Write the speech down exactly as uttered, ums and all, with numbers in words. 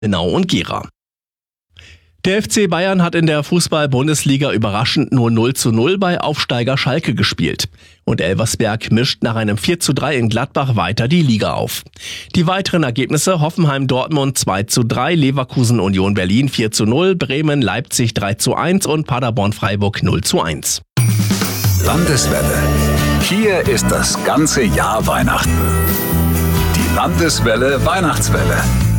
Linau und Gera. Der F C Bayern hat in der Fußball-Bundesliga überraschend nur null zu null bei Aufsteiger Schalke gespielt. Und Elversberg mischt nach einem vier zu drei in Gladbach weiter die Liga auf. Die weiteren Ergebnisse: Hoffenheim-Dortmund zwei zu drei, Leverkusen-Union Berlin vier zu null, Bremen-Leipzig drei zu eins und Paderborn-Freiburg null zu eins. Landeswelle. Hier ist das ganze Jahr Weihnachten. Die Landeswelle Weihnachtswelle.